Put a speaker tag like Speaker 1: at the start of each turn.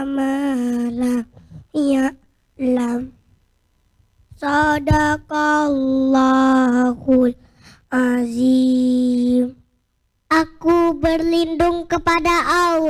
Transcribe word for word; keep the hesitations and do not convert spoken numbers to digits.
Speaker 1: ma la ya'lam. Sadaqallahul azim. Aku berlindung kepada Allah